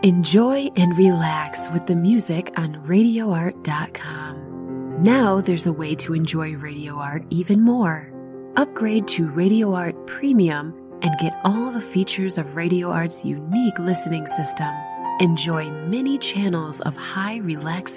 Enjoy and relax with the music on RadioArt.com. Now there's a way to enjoy Radio Art even more. Upgrade to Radio Art Premium and get all the features of Radio Art's unique listening system. Enjoy many channels of high relaxing